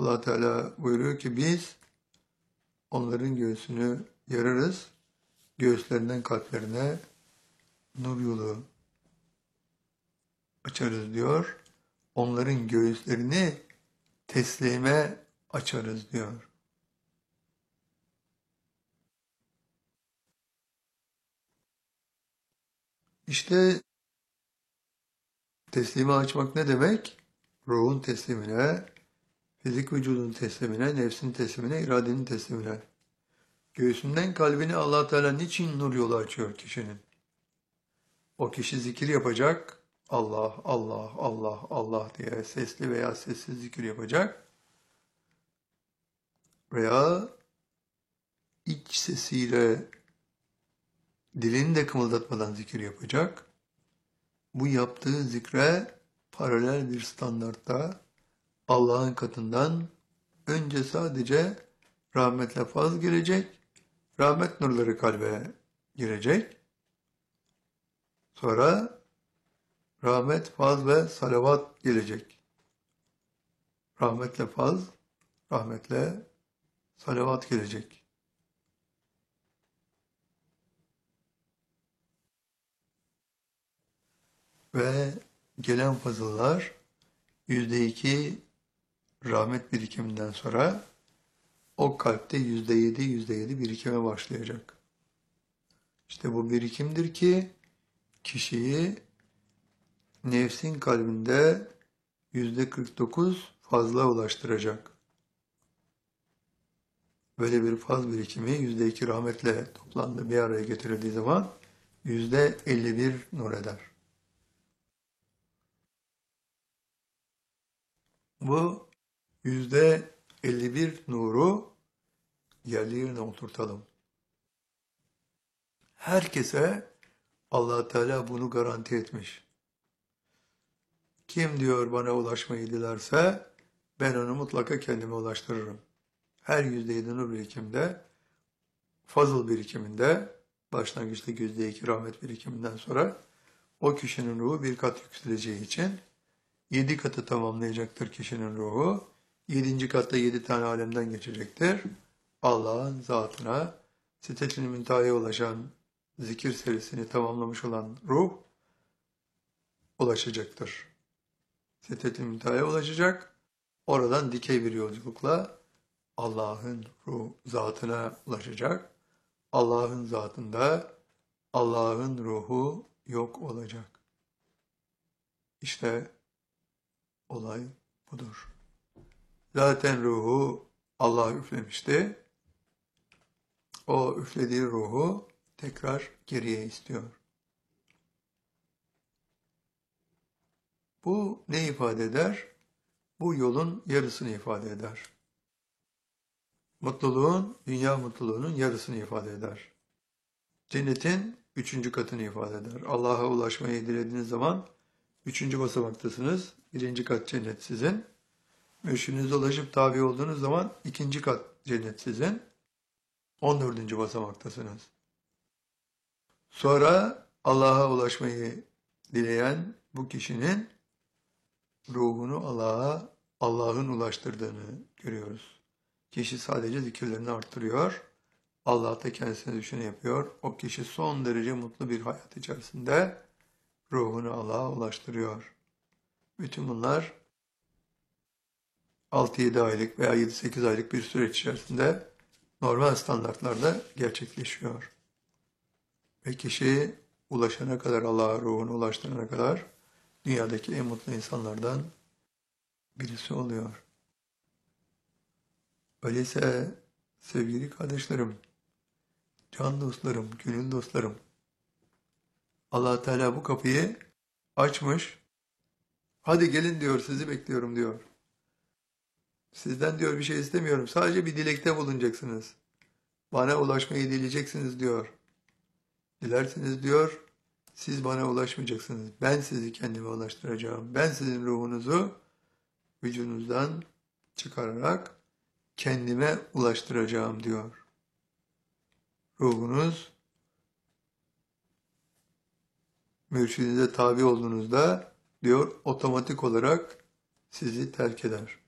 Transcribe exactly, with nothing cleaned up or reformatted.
Allah Teala buyuruyor ki biz onların göğsünü yararız, göğüslerinden kalplerine nur yolu açarız diyor. Onların göğüslerini teslime açarız diyor. İşte teslime açmak ne demek? Ruhun teslimine, fizik vücudun teslimine, nefsin teslimine, iradenin teslimine. Göğsünden kalbini Allah Teala niçin nur yolu açıyor kişinin? O kişi zikir yapacak, Allah, Allah, Allah, Allah diye sesli veya sessiz zikir yapacak veya iç sesiyle dilini de kımıldatmadan zikir yapacak. Bu yaptığı zikre paralel bir standartta Allah'ın katından önce sadece rahmetle faz gelecek, rahmet nurları kalbe girecek. Sonra rahmet, faz ve salavat gelecek. Rahmetle faz, rahmetle salavat gelecek. Ve gelen fazıllar yüzde iki rahmet birikiminden sonra o kalpte yüzde yedi, yüzde yedi birikime başlayacak. İşte bu birikimdir ki kişiyi nefsin kalbinde yüzde kırk dokuz fazla ulaştıracak. Böyle bir faz birikimi yüzde iki rahmetle toplandığı bir araya getirildiği zaman yüzde elli bir nur eder. Bu yüzde elli bir nuru yerli yerine oturtalım. Herkese Allah Teala bunu garanti etmiş. Kim diyor bana ulaşmayı dilerse ben onu mutlaka kendime ulaştırırım. Her yüzde yedi nur birikimde, fazıl birikiminde, başlangıçta yüzde iki rahmet birikiminden sonra o kişinin ruhu bir kat yükseleceği için yedi katı tamamlayacaktır kişinin ruhu. Yedinci katta yedi tane alemden geçecektir. Allah'ın zatına, sitet-i müntehaya ulaşan zikir serisini tamamlamış olan ruh ulaşacaktır. Sitet-i müntehaya ulaşacak. Oradan dikey bir yolculukla Allah'ın ruh zatına ulaşacak. Allah'ın zatında Allah'ın ruhu yok olacak. İşte olay budur. Zaten ruhu Allah üflemişti. O üflediği ruhu tekrar geriye istiyor. Bu ne ifade eder? Bu yolun yarısını ifade eder. Mutluluğun, dünya mutluluğunun yarısını ifade eder. Cennetin üçüncü katını ifade eder. Allah'a ulaşmayı dilediğiniz zaman üçüncü basamaktasınız. Birinci kat cennet sizin. Mürşidinize ulaşıp tabi olduğunuz zaman ikinci kat cennet sizin. On dördüncü basamaktasınız. Sonra Allah'a ulaşmayı dileyen bu kişinin ruhunu Allah'a, Allah'ın ulaştırdığını görüyoruz. Kişi sadece zikirlerini arttırıyor. Allah da kendisine düşeni yapıyor. O kişi son derece mutlu bir hayat içerisinde ruhunu Allah'a ulaştırıyor. Bütün bunlar altı yedi aylık veya yedi sekiz aylık bir süreç içerisinde normal standartlarda gerçekleşiyor. Ve kişi ulaşana kadar, Allah'a ruhunu ulaştırana kadar dünyadaki en mutlu insanlardan birisi oluyor. Öyleyse sevgili kardeşlerim, can dostlarım, gönül dostlarım, Allah Teala bu kapıyı açmış. Hadi gelin diyor, sizi bekliyorum diyor. Sizden diyor bir şey istemiyorum. Sadece bir dilekte bulunacaksınız. Bana ulaşmayı dileyeceksiniz diyor. Dilerseniz diyor, siz bana ulaşmayacaksınız. Ben sizi kendime ulaştıracağım. Ben sizin ruhunuzu vücudunuzdan çıkararak kendime ulaştıracağım diyor. Ruhunuz mürşidinize tabi olduğunuzda diyor otomatik olarak sizi terk eder.